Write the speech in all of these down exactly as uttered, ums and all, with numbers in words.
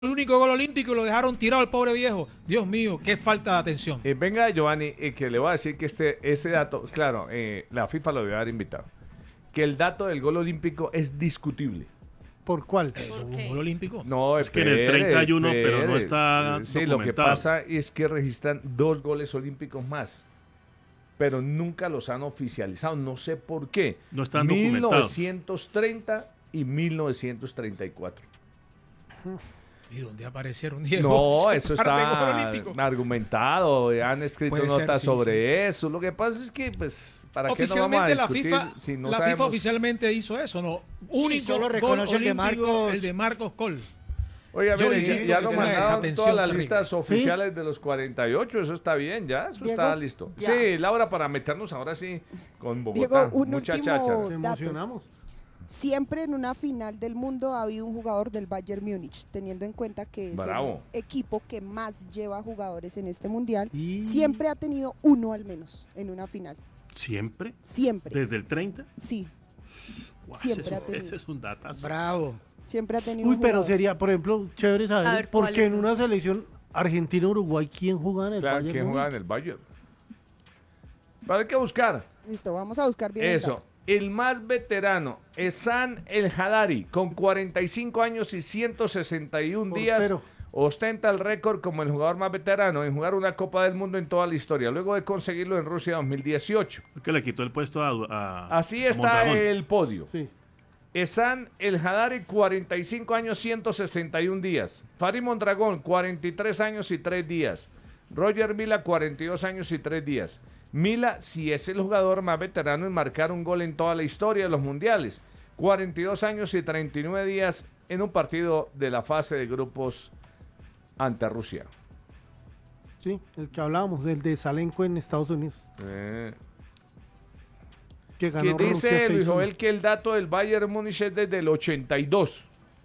el único gol olímpico y lo dejaron tirado al pobre viejo. Dios mío, qué falta de atención. Eh, venga, Giovanni, eh, que le voy a decir que este ese dato, claro, eh, la FIFA lo debe haber invitado, que el dato del gol olímpico es discutible. ¿Por cuál? ¿Eso es un gol olímpico? No, Es que en el treinta hay uno, pero no está Sí, lo que documentado. pasa es que registran dos goles olímpicos más, pero nunca los han oficializado. No sé por qué. No están mil documentados. novecientos treinta y mil novecientos treinta y cuatro. ¿Y dónde aparecieron diez No, goles? eso Par de gol está olímpico. argumentado, han escrito Puede ser, notas sí, sobre eso. Lo que pasa es que, pues, ¿para qué no vamos a Oficialmente la discutir FIFA, si no la sabemos? FIFA oficialmente hizo eso, ¿no? Único solo gol reconoce el de olímpico, Marcos. el de Marcos Col. Oiga, Yo mire, insisto ya que nos tiene una mandaron desatención todas las terrible. listas oficiales de los cuarenta y ocho, eso está bien, ya, eso Diego, está listo. ya. Sí, Laura, para meternos ahora sí con Bogotá. Diego, un Mucha último cháchara. Nos dato. emocionamos. Siempre en una final del mundo ha habido un jugador del Bayern Múnich, teniendo en cuenta que es Bravo. el equipo que más lleva jugadores en este mundial. Y- Siempre ha tenido uno al menos en una final. ¿Siempre? Siempre. ¿Desde el treinta? Sí, Guau, Siempre ese, ha es- tenido. ese es un datazo. Bravo. siempre ha tenido Uy, un pero jugador. sería, por ejemplo, chévere saber, A ver, porque ¿cuál en es? una selección Argentina-Uruguay, ¿quién jugaba en el Claro, Bayern ¿quién Múnich? jugaba en el Bayern? Pero hay que buscar Listo, vamos a buscar bien el eso. dato. El más veterano, Esan El Hadari, con cuarenta y cinco años y ciento sesenta y uno días, Portero. ostenta el récord como el jugador más veterano en jugar una Copa del Mundo en toda la historia, luego de conseguirlo en Rusia dos mil dieciocho. Que le quitó el puesto a, a Así a está Mondragón. el podio. Sí. Esan El Hadari, cuarenta y cinco años, ciento sesenta y uno días. Farid Mondragón, cuarenta y tres años y tres días. Roger Mila, cuarenta y dos años y tres días. Mila, si es el jugador más veterano en marcar un gol en toda la historia de los mundiales. cuarenta y dos años y treinta y nueve días en un partido de la fase de grupos ante Rusia. Sí, el que hablábamos, el de Salenko en Estados Unidos, Eh, que que ganó Rusia dice Luis seis uno. Joel que el dato del Bayern Múnich es desde el ochenta y dos.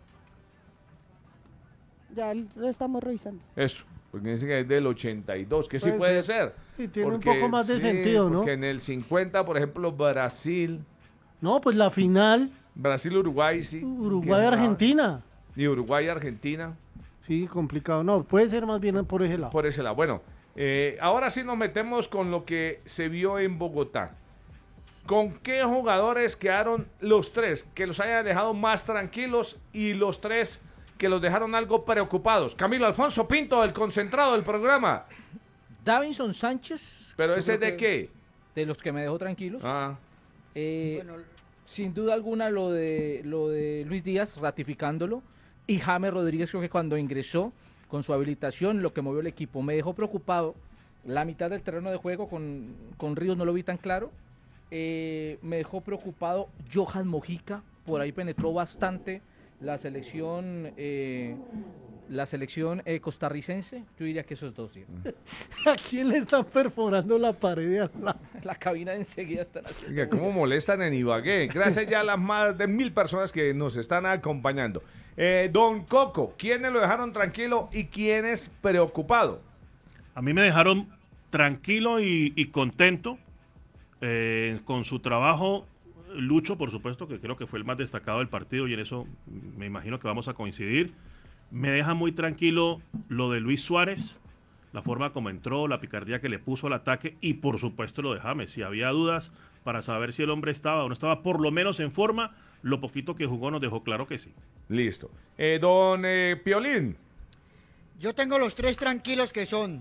Ya lo estamos revisando. Eso, porque dice que es del ochenta y dos, que sí Puede puede ser. Sí, tiene Porque, un poco más de sí, sentido, ¿no? Porque en el cincuenta, por ejemplo, Brasil, No, pues la final, Brasil-Uruguay, sí. Uruguay-Argentina. Y Uruguay-Argentina, Sí, complicado. No, puede ser más bien por ese lado. por ese lado. Bueno, eh, ahora sí nos metemos con lo que se vio en Bogotá. ¿Con qué jugadores quedaron los tres que los hayan dejado más tranquilos y los tres que los dejaron algo preocupados? Camilo Alfonso Pinto, el concentrado del programa. Davinson Sánchez. ¿Pero yo ese creo de que qué? De los que me dejó tranquilos. Ah, Eh, Bueno, sin duda alguna lo de lo de Luis Díaz ratificándolo y James Rodríguez creo que cuando ingresó con su habilitación lo que movió el equipo me dejó preocupado. La mitad del terreno de juego con, con Ríos no lo vi tan claro. Eh, me dejó preocupado Johan Mojica, por ahí penetró bastante la selección eh, la selección eh, costarricense. Yo diría que esos dos, Diego. ¿A quién le están perforando la pared de al lado? La cabina enseguida están haciendo. oiga, cómo molestan en Ibagué. Gracias ya a las más de mil personas que nos están acompañando. Eh, don Coco, ¿quiénes lo dejaron tranquilo y quiénes preocupado? A mí me dejaron tranquilo y, y contento eh, con su trabajo. Lucho, por supuesto, que creo que fue el más destacado del partido y en eso me imagino que vamos a coincidir. Me deja muy tranquilo lo de Luis Suárez, la forma como entró, la picardía que le puso al ataque y por supuesto lo de James. Si había dudas para saber si el hombre estaba o no estaba por lo menos en forma, lo poquito que jugó nos dejó claro que sí. Listo. Eh, don eh, Piolín. yo tengo los tres tranquilos que son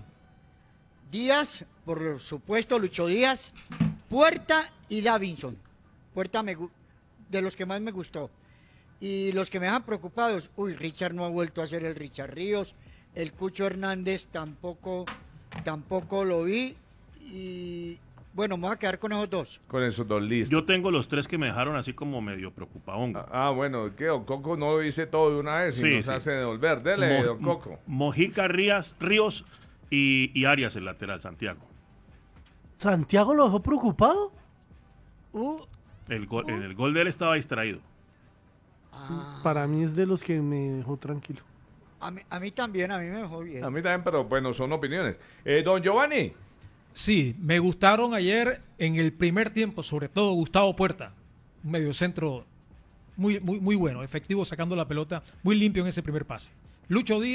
Díaz, por supuesto, Lucho Díaz, Puerta y Davinson. Puerta me, gu- de los que más me gustó. Y los que me dejan preocupados, uy, Richard no ha vuelto a ser el Richard Ríos, el Cucho Hernández tampoco, tampoco lo vi. Y bueno, me voy a quedar con esos dos. Con esos dos listos. Yo tengo los tres que me dejaron así como medio preocupado. Ah, ah, bueno, ¿qué? Don Coco no lo dice todo de una vez y Sí, nos sí. hace devolver. Dele, Mo- don Coco. Mojica, Rías, Ríos y, y Arias, el lateral, Santiago. ¿Santiago lo dejó preocupado? Uh, El gol, en el gol de él estaba distraído. ah, Para mí es de los que me dejó tranquilo. a, mí, a mí también, a mí me dejó bien. A mí también, pero bueno, son opiniones. Eh, don Giovanni. Sí, me gustaron ayer en el primer tiempo, sobre todo Gustavo Puerta, un mediocentro muy, muy, muy bueno, efectivo sacando la pelota, muy limpio en ese primer pase. Lucho Díaz.